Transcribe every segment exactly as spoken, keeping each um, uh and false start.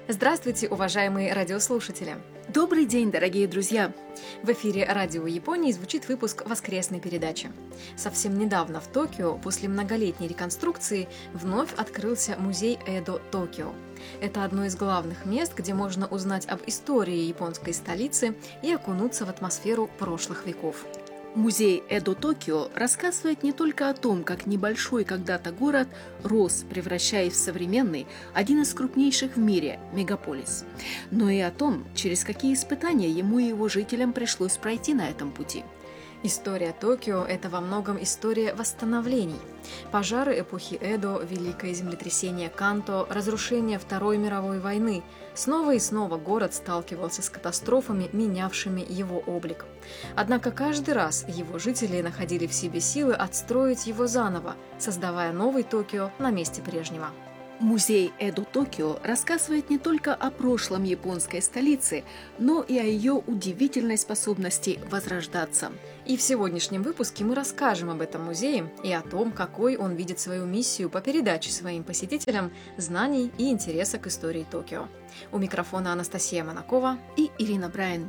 Здравствуйте, уважаемые радиослушатели! Добрый день, дорогие друзья! В эфире Радио Японии звучит выпуск воскресной передачи. Совсем недавно в Токио, после многолетней реконструкции, вновь открылся музей Эдо Токио. Это одно из главных мест, где можно узнать об истории японской столицы и окунуться в атмосферу прошлых веков. Музей Эдо Токио рассказывает не только о том, как небольшой когда-то город рос, превращаясь в современный, один из крупнейших в мире мегаполис, но и о том, через какие испытания ему и его жителям пришлось пройти на этом пути. История Токио – это во многом история восстановлений. Пожары эпохи Эдо, великое землетрясение Канто, разрушение Второй мировой войны. Снова и снова город сталкивался с катастрофами, менявшими его облик. Однако каждый раз его жители находили в себе силы отстроить его заново, создавая новый Токио на месте прежнего. Музей Эдо Токио рассказывает не только о прошлом японской столицы, но и о ее удивительной способности возрождаться. И в сегодняшнем выпуске мы расскажем об этом музее и о том, какой он видит свою миссию по передаче своим посетителям знаний и интереса к истории Токио. У микрофона Анастасия Монакова и Ирина Брайан.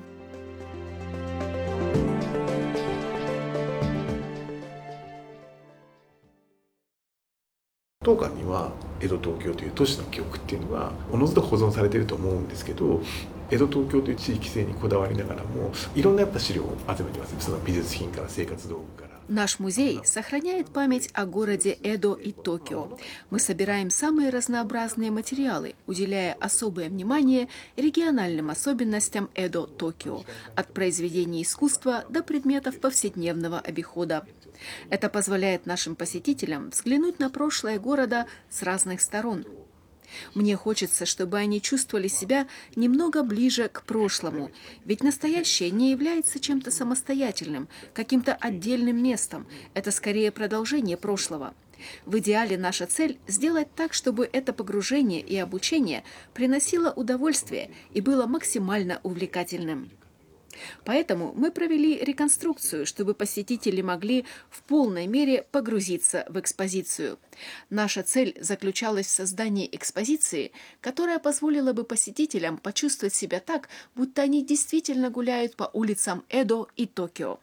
当館には江戸東京という都市の記憶っていうのがおのずと保存されていると思うんですけど、江戸東京という地域性にこだわりながらもいろんなやっぱ資料を集めてます。その美術品から生活道具から。 Наш музей сохраняет память о городе Эдо и Токио. Мы собираем самые разнообразные материалы, уделяя особое внимание региональным особенностям Эдо Токио, от произведений искусства до предметов повседневного обихода. Это позволяет нашим посетителям взглянуть на прошлое города с разных сторон. Мне хочется, чтобы они чувствовали себя немного ближе к прошлому, ведь настоящее не является чем-то самостоятельным, каким-то отдельным местом. Это скорее продолжение прошлого. В идеале наша цель – сделать так, чтобы это погружение и обучение приносило удовольствие и было максимально увлекательным. Поэтому мы провели реконструкцию, чтобы посетители могли в полной мере погрузиться в экспозицию. Наша цель заключалась в создании экспозиции, которая позволила бы посетителям почувствовать себя так, будто они действительно гуляют по улицам Эдо и Токио.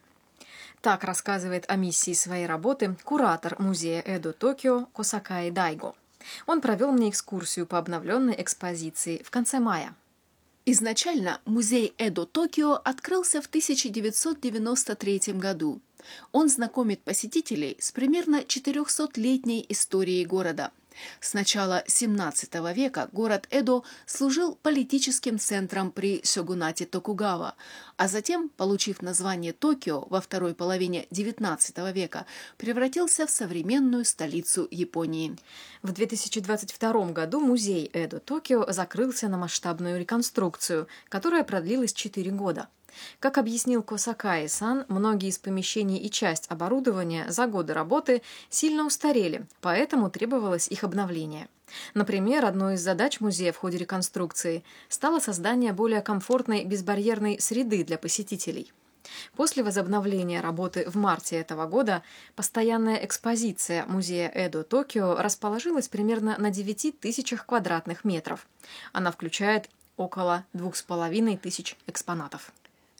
Так рассказывает о миссии своей работы куратор музея Эдо Токио Косакаи Дайго. Он провел мне экскурсию по обновленной экспозиции в конце мая. Изначально музей Эдо Токио открылся в тысяча девятьсот девяносто третьем году. Он знакомит посетителей с примерно четырехсотлетней историей города. С начала семнадцатого века город Эдо служил политическим центром при сёгунате Токугава, а затем, получив название Токио во второй половине девятнадцатого века, превратился в современную столицу Японии. В две тысячи двадцать втором году музей Эдо Токио закрылся на масштабную реконструкцию, которая продлилась четыре года. Как объяснил Косакаи-сан, многие из помещений и часть оборудования за годы работы сильно устарели, поэтому требовалось их обновление. Например, одной из задач музея в ходе реконструкции стало создание более комфортной безбарьерной среды для посетителей. После возобновления работы в марте этого года постоянная экспозиция музея Эдо Токио расположилась примерно на девяти тысячах квадратных метров. Она включает около двух с половиной тысяч экспонатов.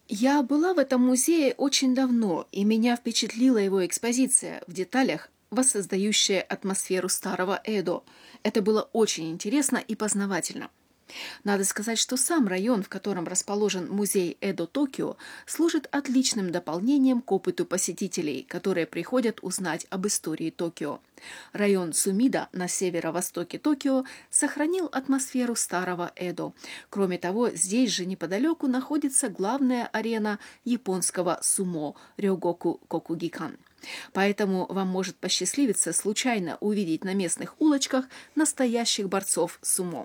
Я была в этом музее очень давно, и меня впечатлила его экспозиция, в деталях воссоздающая атмосферу старого Эдо. Это было очень интересно и познавательно. Надо сказать, что сам район, в котором расположен музей Эдо Токио, служит отличным дополнением к опыту посетителей, которые приходят узнать об истории Токио. Район Сумида на северо-востоке Токио сохранил атмосферу старого Эдо. Кроме того, здесь же неподалеку находится главная арена японского сумо Рёгоку Кокугикан. Поэтому вам может посчастливиться случайно увидеть на местных улочках настоящих борцов сумо.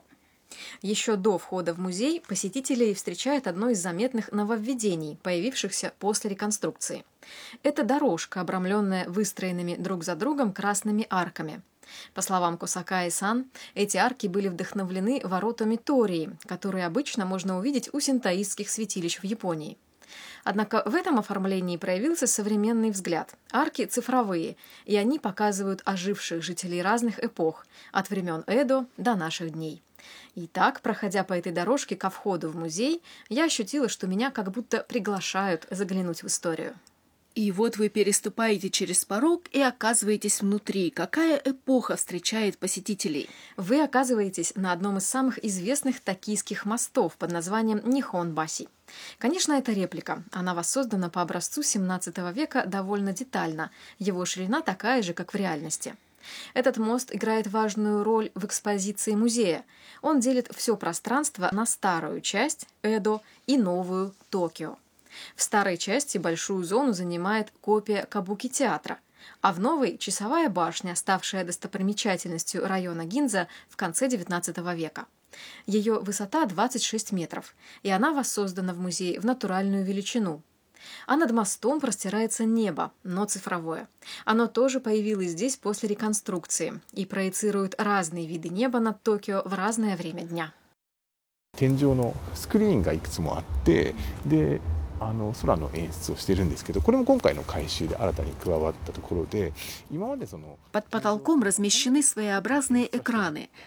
Еще до входа в музей посетителей встречает одно из заметных нововведений, появившихся после реконструкции. Это дорожка, обрамленная выстроенными друг за другом красными арками. По словам Косакаи-сан, эти арки были вдохновлены воротами Тории, которые обычно можно увидеть у синтоистских святилищ в Японии. Однако в этом оформлении проявился современный взгляд. Арки цифровые, и они показывают оживших жителей разных эпох, от времен Эдо до наших дней. Итак, проходя по этой дорожке ко входу в музей, я ощутила, что меня как будто приглашают заглянуть в историю. И вот вы переступаете через порог и оказываетесь внутри. Какая эпоха встречает посетителей? Вы оказываетесь на одном из самых известных токийских мостов под названием Нихонбаси. Конечно, это реплика. Она воссоздана по образцу семнадцатого века довольно детально. Его ширина такая же, как в реальности. Этот мост играет важную роль в экспозиции музея. Он делит все пространство на старую часть Эдо и новую Токио. В старой части большую зону занимает копия Кабуки-театра, а в новой – часовая башня, ставшая достопримечательностью района Гинза в конце девятнадцатого века. Ее высота двадцать шесть метров, и она воссоздана в музее в натуральную величину. А над мостом простирается небо, но цифровое. Оно тоже появилось здесь после реконструкции и проецирует разные виды неба над Токио в разное время дня. 天井のスクリーンがいくつもあってであの空の演出をしているんですけど、これも今回の改修で新たに加わったところで、今までその Под потолком размещены своеобразные экраны.